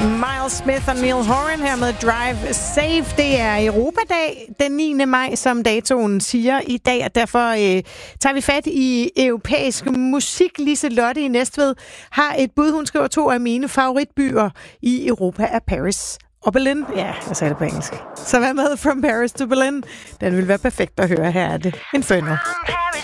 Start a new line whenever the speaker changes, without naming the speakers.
Miles Smith og Neil Horan her med Drive Safe. Det er Europadag den 9. maj, som datoen siger i dag, og derfor tager vi fat i europæisk musik. Lise Lotte i Næstved har et bud. Hun skriver 2 af mine favoritbyer i Europa er Paris og Berlin. Ja, jeg sagde det på engelsk. Så hvad med From Paris to Berlin? Den vil være perfekt at høre. Her er det Inferno.
Paris